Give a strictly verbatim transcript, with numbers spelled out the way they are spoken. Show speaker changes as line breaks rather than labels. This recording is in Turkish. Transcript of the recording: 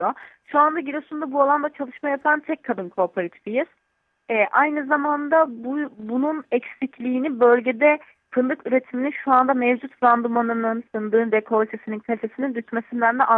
Şu anda Giresun'da bu alanda çalışma yapan tek kadın kooperatifiyiz. E, aynı zamanda bu bunun eksikliğini bölgede fındık üretiminin şu anda mevcut randımanının, fındığın dekoltesinin, kalitesinin düşmesinden de